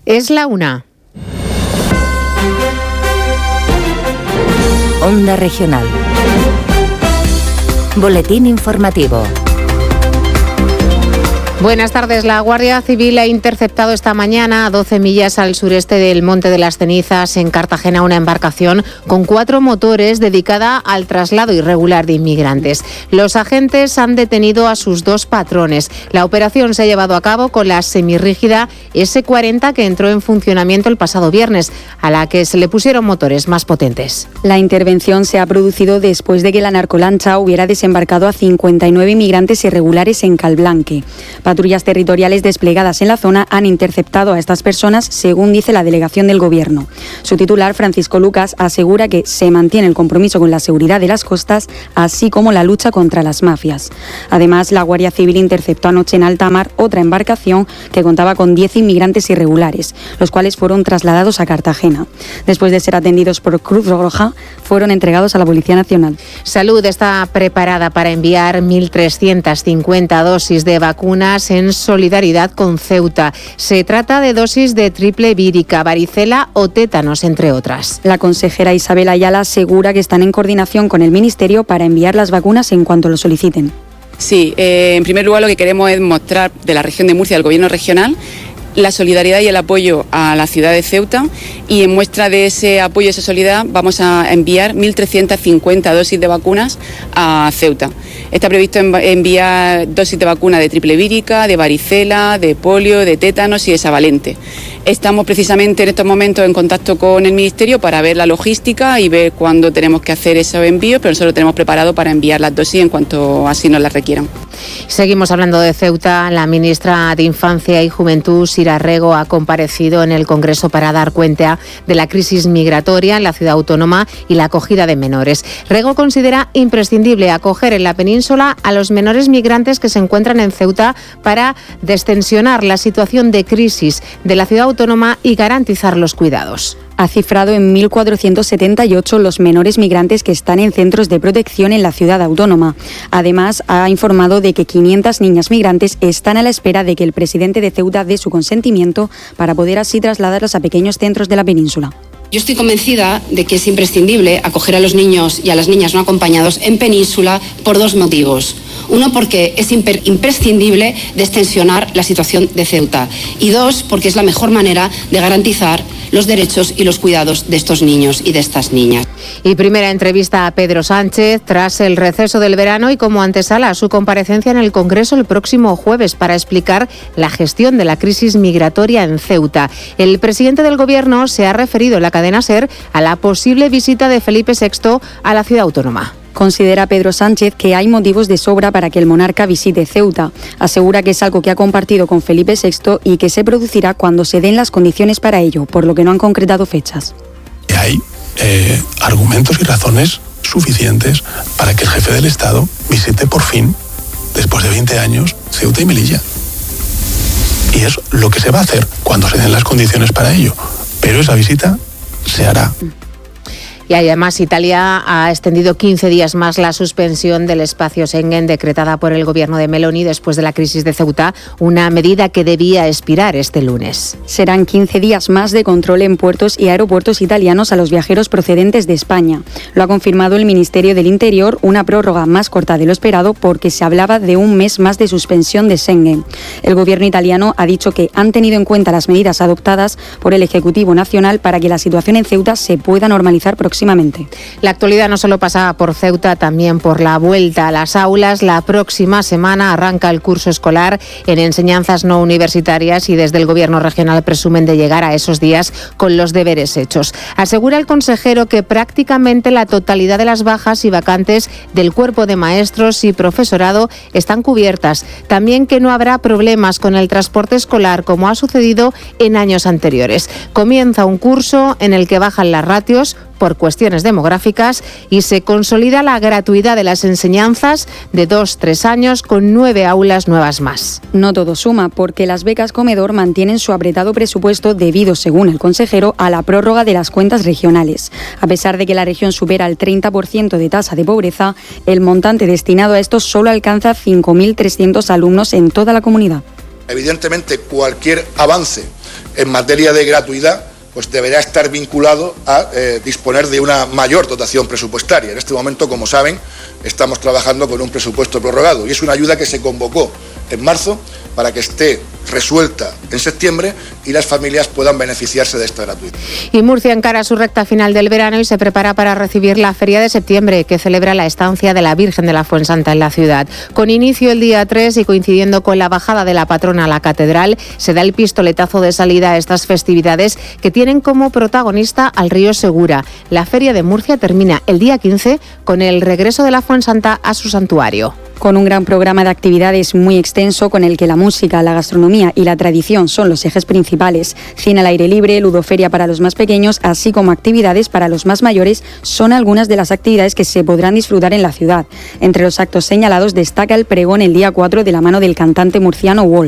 Es la 1. Onda Regional. Boletín informativo. Buenas tardes. La Guardia Civil ha interceptado esta mañana a 12 millas al sureste del Monte de las Cenizas, en Cartagena, una embarcación con 4 motores dedicada al traslado irregular de inmigrantes. Los agentes han detenido a sus 2 patrones. La operación se ha llevado a cabo con la semirrígida S40 que entró en funcionamiento el pasado viernes, a la que se le pusieron motores más potentes. La intervención se ha producido después de que la narcolancha hubiera desembarcado a 59 inmigrantes irregulares en Calblanque. Patrullas territoriales desplegadas en la zona han interceptado a estas personas, según dice la delegación del Gobierno. Su titular, Francisco Lucas, asegura que se mantiene el compromiso con la seguridad de las costas, así como la lucha contra las mafias. Además, la Guardia Civil interceptó anoche en alta mar otra embarcación que contaba con 10 inmigrantes irregulares, los cuales fueron trasladados a Cartagena. Después de ser atendidos por Cruz Roja, fueron entregados a la Policía Nacional. Salud está preparada para enviar 1.350 dosis de vacunas en solidaridad con Ceuta. Se trata de dosis de triple vírica, varicela o tétanos, entre otras. La consejera Isabel Ayala asegura que están en coordinación con el Ministerio para enviar las vacunas en cuanto lo soliciten. Sí, en primer lugar lo que queremos es mostrar de la región de Murcia, del Gobierno regional, la solidaridad y el apoyo a la ciudad de Ceuta, y en muestra de ese apoyo y esa solidaridad vamos a enviar 1.350 dosis de vacunas a Ceuta. Está previsto enviar dosis de vacuna de triple vírica, de varicela, de polio, de tétanos y de savalente. Estamos precisamente en estos momentos en contacto con el Ministerio para ver la logística y ver cuándo tenemos que hacer esos envíos, pero nosotros lo tenemos preparado para enviar las dosis en cuanto así nos las requieran. Seguimos hablando de Ceuta. La ministra de Infancia y Juventud, Sira Rego, ha comparecido en el Congreso para dar cuenta de la crisis migratoria en la ciudad autónoma y la acogida de menores. Rego considera imprescindible acoger en la península a los menores migrantes que se encuentran en Ceuta para destensionar la situación de crisis de la ciudad autónoma y garantizar los cuidados. Ha cifrado en 1.478 los menores migrantes que están en centros de protección en la ciudad autónoma. Además, ha informado de que 500 niñas migrantes están a la espera de que el presidente de Ceuta dé su consentimiento para poder así trasladarlos a pequeños centros de la península. Yo estoy convencida de que es imprescindible acoger a los niños y a las niñas no acompañados en península por 2 motivos. Uno, porque es imprescindible destensionar la situación de Ceuta. Y 2, porque es la mejor manera de garantizar los derechos y los cuidados de estos niños y de estas niñas. Y primera entrevista a Pedro Sánchez tras el receso del verano y como antesala a su comparecencia en el Congreso el próximo jueves para explicar la gestión de la crisis migratoria en Ceuta. El presidente del Gobierno se ha referido en la cadena SER a la posible visita de Felipe VI a la ciudad autónoma. Considera Pedro Sánchez que hay motivos de sobra para que el monarca visite Ceuta. Asegura que es algo que ha compartido con Felipe VI y que se producirá cuando se den las condiciones para ello, por lo que no han concretado fechas. Hay argumentos y razones suficientes para que el jefe del Estado visite por fin, después de 20 años, Ceuta y Melilla. Y es lo que se va a hacer cuando se den las condiciones para ello. Pero esa visita se hará. Y además Italia ha extendido 15 días más la suspensión del espacio Schengen decretada por el gobierno de Meloni después de la crisis de Ceuta, una medida que debía expirar este lunes. Serán 15 días más de control en puertos y aeropuertos italianos a los viajeros procedentes de España. Lo ha confirmado el Ministerio del Interior, una prórroga más corta de lo esperado porque se hablaba de un mes más de suspensión de Schengen. El gobierno italiano ha dicho que han tenido en cuenta las medidas adoptadas por el Ejecutivo Nacional para que la situación en Ceuta se pueda normalizar próximamente. La actualidad no solo pasa por Ceuta, también por la vuelta a las aulas. La próxima semana arranca el curso escolar en enseñanzas no universitarias y desde el Gobierno regional presumen de llegar a esos días con los deberes hechos. Asegura el consejero que prácticamente la totalidad de las bajas y vacantes del cuerpo de maestros y profesorado están cubiertas. También que no habrá problemas con el transporte escolar como ha sucedido en años anteriores. Comienza un curso en el que bajan las ratios por cuestiones demográficas y se consolida la gratuidad de las enseñanzas de 2-3 años con 9 aulas nuevas más. No todo suma porque las becas comedor mantienen su apretado presupuesto debido, según el consejero, a la prórroga de las cuentas regionales. A pesar de que la región supera el 30% de tasa de pobreza, el montante destinado a esto solo alcanza 5.300 alumnos en toda la comunidad. Evidentemente, cualquier avance en materia de gratuidad pues deberá estar vinculado a disponer de una mayor dotación presupuestaria. En este momento, como saben, estamos trabajando con un presupuesto prorrogado y es una ayuda que se convocó en marzo para que esté resuelta en septiembre y las familias puedan beneficiarse de esta gratuidad. Y Murcia encara su recta final del verano y se prepara para recibir la Feria de Septiembre, que celebra la estancia de la Virgen de la Fuensanta en la ciudad. Con inicio el día 3 y coincidiendo con la bajada de la patrona a la catedral, se da el pistoletazo de salida a estas festividades que tienen como protagonista al río Segura. La Feria de Murcia termina el día 15 con el regreso de la Fuensanta a su santuario. Con un gran programa de actividades muy extenso con el que la música, la gastronomía y la tradición son los ejes principales. Cine al aire libre, ludoferia para los más pequeños, así como actividades para los más mayores son algunas de las actividades que se podrán disfrutar en la ciudad. Entre los actos señalados destaca el pregón el día 4 de la mano del cantante murciano Wall.